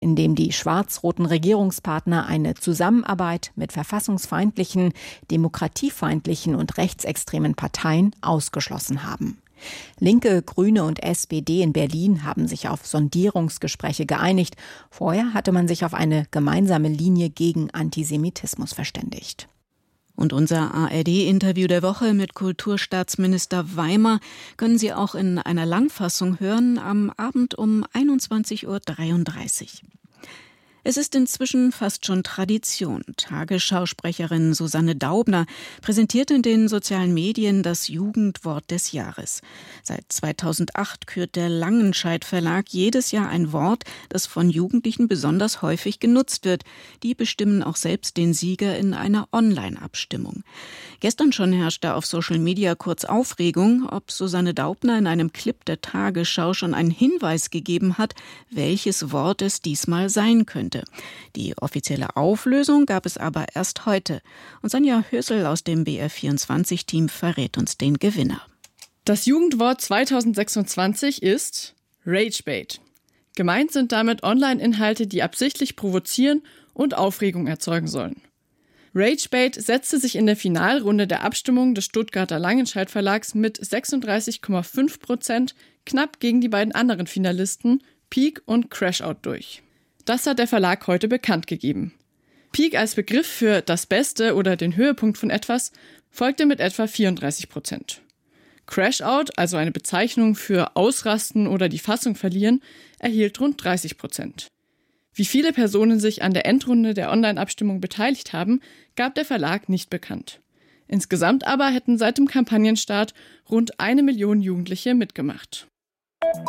in dem die schwarz-roten Regierungspartner eine Zusammenarbeit mit verfassungsfeindlichen, demokratiefeindlichen und rechtsextremen Parteien ausgeschlossen haben. Linke, Grüne und SPD in Berlin haben sich auf Sondierungsgespräche geeinigt. Vorher hatte man sich auf eine gemeinsame Linie gegen Antisemitismus verständigt. Und unser ARD-Interview der Woche mit Kulturstaatsminister Weimer können Sie auch in einer Langfassung hören am Abend um 21:33 Uhr. Es ist inzwischen fast schon Tradition. Tagesschausprecherin Susanne Daubner präsentiert in den sozialen Medien das Jugendwort des Jahres. Seit 2008 kürt der Langenscheidt Verlag jedes Jahr ein Wort, das von Jugendlichen besonders häufig genutzt wird. Die bestimmen auch selbst den Sieger in einer Online-Abstimmung. Gestern schon herrschte auf Social Media kurz Aufregung, ob Susanne Daubner in einem Clip der Tagesschau schon einen Hinweis gegeben hat, welches Wort es diesmal sein könnte. Die offizielle Auflösung gab es aber erst heute. Und Sonja Hösel aus dem BR24-Team verrät uns den Gewinner. Das Jugendwort 2026 ist Ragebait. Gemeint sind damit Online-Inhalte, die absichtlich provozieren und Aufregung erzeugen sollen. Ragebait setzte sich in der Finalrunde der Abstimmung des Stuttgarter Langenscheidt Verlags mit 36,5% knapp gegen die beiden anderen Finalisten Peak und Crashout durch. Das hat der Verlag heute bekannt gegeben. Peak als Begriff für das Beste oder den Höhepunkt von etwas folgte mit etwa 34%. Crashout, also eine Bezeichnung für Ausrasten oder die Fassung verlieren, erhielt rund 30%. Wie viele Personen sich an der Endrunde der Online-Abstimmung beteiligt haben, gab der Verlag nicht bekannt. Insgesamt aber hätten seit dem Kampagnenstart rund 1 Million Jugendliche mitgemacht.